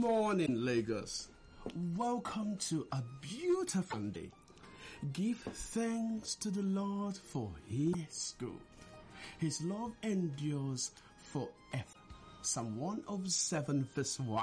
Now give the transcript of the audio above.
morning, Lagos. Welcome to a beautiful day. Give thanks to the Lord for He is good. His love endures forever. Psalm 107 verse 1.